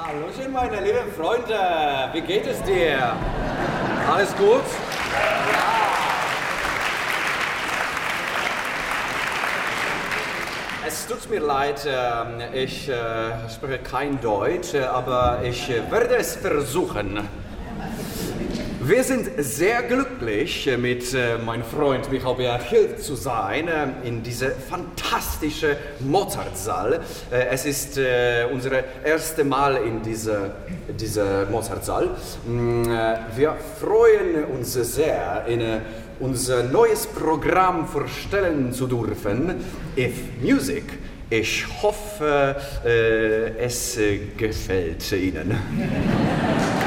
Hallöchen, meine lieben Freunde. Wie geht es dir? Alles gut? Es tut mir leid, ich spreche kein Deutsch, aber ich werde es versuchen. Wir sind sehr glücklich, mit meinem Freund Michael Berg hier zu sein, in diesem fantastischen Mozartsaal. Es ist unser erstes Mal in diesem Mozartsaal. Wir freuen uns sehr, unser neues Programm vorstellen zu dürfen, If Music. Ich hoffe, es gefällt Ihnen.